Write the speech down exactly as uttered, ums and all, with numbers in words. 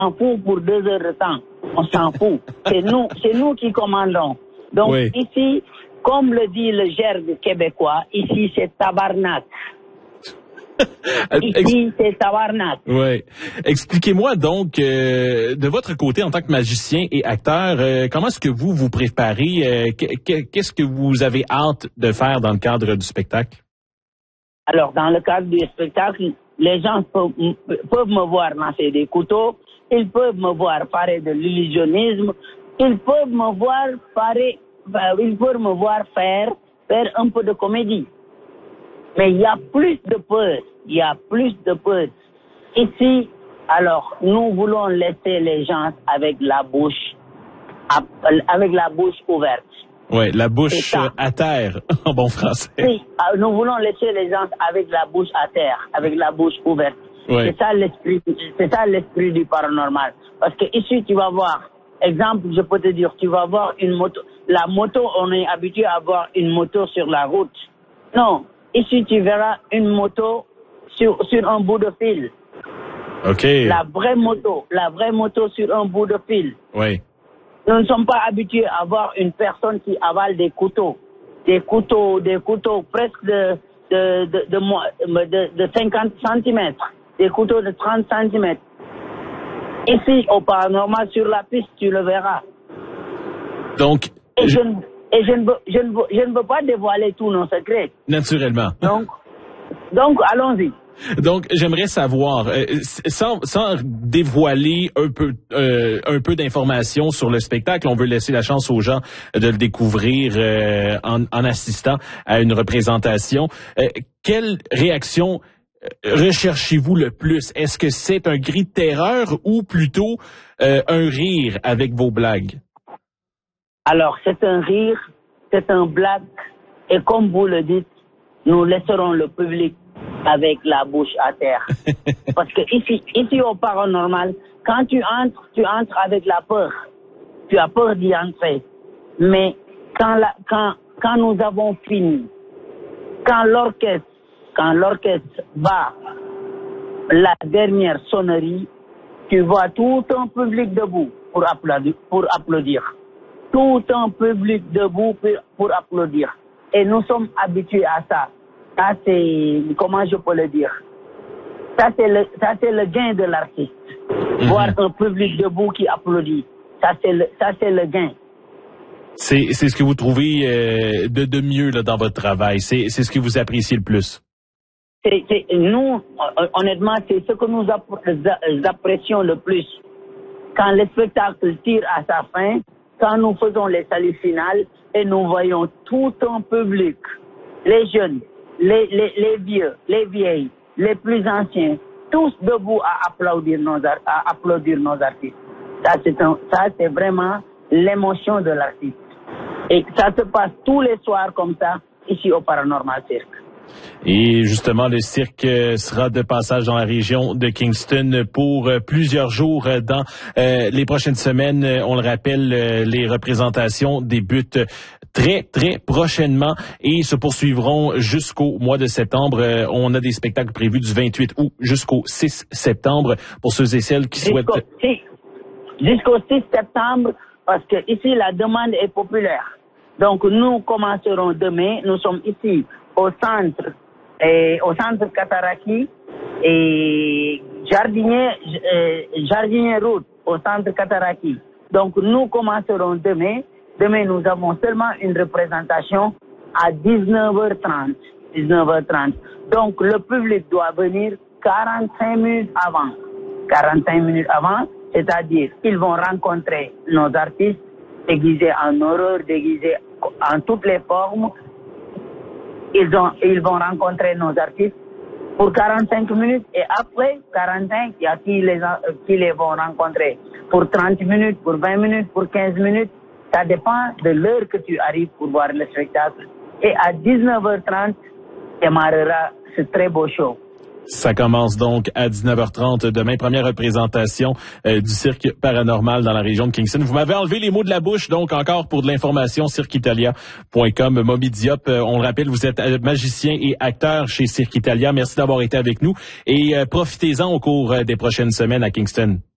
s'en fout pour deux heures de temps. On s'en fout. C'est nous, c'est nous qui commandons. Donc oui. Ici, comme le dit le gerbe québécois, ici c'est tabarnak. Ici, c'est tabarnak. Oui. Expliquez-moi donc, euh, de votre côté, en tant que magicien et acteur, euh, comment est-ce que vous vous préparez? Euh, qu'est-ce que vous avez hâte de faire dans le cadre du spectacle? Alors, dans le cadre du spectacle, les gens peuvent, peuvent me voir lancer des couteaux, ils peuvent me voir parler de l'illusionnisme, ils peuvent me voir parler, ils peuvent me voir faire, faire un peu de comédie. Mais il y a plus de peur, il y a plus de peur. Ici, alors, nous voulons laisser les gens avec la bouche, avec la bouche ouverte. Oui, la bouche à terre, en bon français. Oui, nous voulons laisser les gens avec la bouche à terre, avec la bouche ouverte. Oui. C'est ça l'esprit, c'est ça l'esprit du paranormal. Parce que ici, tu vas voir, exemple, je peux te dire, tu vas voir une moto. La moto, on est habitué à voir une moto sur la route. Non. Ici, tu verras une moto sur, sur un bout de fil. OK. La vraie moto, la vraie moto sur un bout de fil. Oui. Nous ne sommes pas habitués à voir une personne qui avale des couteaux. Des couteaux, des couteaux presque de, de, de, de, de, de cinquante centimètres. Des couteaux de trente centimètres. Ici, au paranormal, sur la piste, tu le verras. Donc... Et je... Et je ne, veux, je, ne veux, je ne veux pas dévoiler tous nos secrets. Naturellement. Donc, donc allons-y. Donc, j'aimerais savoir, euh, sans, sans dévoiler un peu, euh, un peu d'informations sur le spectacle, on veut laisser la chance aux gens de le découvrir euh, en, en assistant à une représentation. Euh, quelle réaction recherchez-vous le plus? Est-ce que c'est un cri de terreur ou plutôt euh, un rire avec vos blagues? Alors, c'est un rire, c'est un blague, et comme vous le dites, nous laisserons le public avec la bouche à terre. Parce que ici, ici au paranormal, quand tu entres, tu entres avec la peur. Tu as peur d'y entrer. Mais quand, la, quand, quand nous avons fini, quand l'orchestre, quand l'orchestre bat la dernière sonnerie, tu vois tout un public debout pour applaudir. Pour applaudir. Tout un public debout pour applaudir. Et nous sommes habitués à ça. Ça, c'est, comment je peux le dire? Ça, c'est le, ça, c'est le gain de l'artiste. Mm-hmm. Voir un public debout qui applaudit. Ça, c'est le, ça, c'est le gain. C'est, c'est ce que vous trouvez euh, de, de mieux là, dans votre travail. C'est, c'est ce que vous appréciez le plus. C'est, c'est, nous, honnêtement, c'est ce que nous apprécions le plus. Quand le spectacle tire à sa fin, quand nous faisons les saluts finales et nous voyons tout un public, les jeunes, les, les, les vieux, les vieilles, les plus anciens, tous debout à applaudir nos, à applaudir nos artistes. Ça, c'est un, ça, c'est vraiment l'émotion de l'artiste. Et ça se passe tous les soirs comme ça, ici au Paranormal Cirque. Et justement, le cirque sera de passage dans la région de Kingston pour plusieurs jours dans euh, les prochaines semaines. On le rappelle, les représentations débutent très, très prochainement et se poursuivront jusqu'au mois de septembre. On a des spectacles prévus du vingt-huit août jusqu'au six septembre pour ceux et celles qui souhaitent... Jusqu'au six, jusqu'au six septembre, parce que ici, la demande est populaire. Donc, nous commencerons demain. Nous sommes ici au centre, et au centre Cataraqui et Jardinier, euh, Jardinier Route, au centre Cataraqui. Donc, nous commencerons demain. Demain, nous avons seulement une représentation à dix-neuf heures trente. dix-neuf heures trente. Donc, le public doit venir quarante-cinq minutes avant. quarante-cinq minutes avant, c'est-à-dire qu'ils vont rencontrer nos artistes déguisés en horreur, déguisés en toutes les formes. Ils, ont, ils vont rencontrer nos artistes pour quarante-cinq minutes et après quarante-cinq, il y a qui les, qui les vont rencontrer pour trente minutes, pour vingt minutes, pour quinze minutes. Ça dépend de l'heure que tu arrives pour voir le spectacle. Et à dix-neuf heures trente, démarrera ce très beau show. Ça commence donc à dix-neuf heures trente demain, première représentation euh, du cirque paranormal dans la région de Kingston. Vous m'avez enlevé les mots de la bouche, donc encore pour de l'information, cirque italia point com. Moby Diop, euh, on le rappelle, vous êtes magicien et acteur chez Cirque Italia. Merci d'avoir été avec nous et euh, profitez-en au cours euh, des prochaines semaines à Kingston.